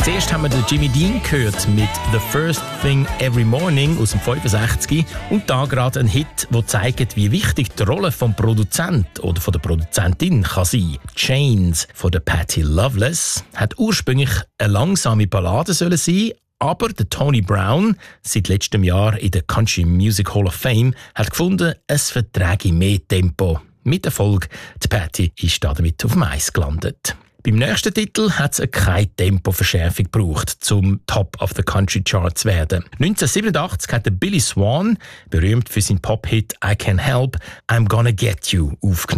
Zuerst haben wir den Jimmy Dean gehört mit «The First Thing Every Morning» aus dem 65. Und da gerade ein Hit, der zeigt, wie wichtig die Rolle vom Produzent oder von der Produzentin kann sein. «Chains» von der Patti Loveless hat ursprünglich eine langsame Ballade sollen sein, aber der Tony Brown, seit letztem Jahr in der Country Music Hall of Fame, hat gefunden, es verträge mehr Tempo. Mit Erfolg, die Patti ist damit auf dem Eis gelandet. Beim nächsten Titel hat es keine Tempoverschärfung gebraucht, zum Top of the Country Chart zu werden. 1987 hat der Billy Swan, berühmt für seinen Pop-Hit «I Can't Help, I'm Gonna Get You», aufgenommen.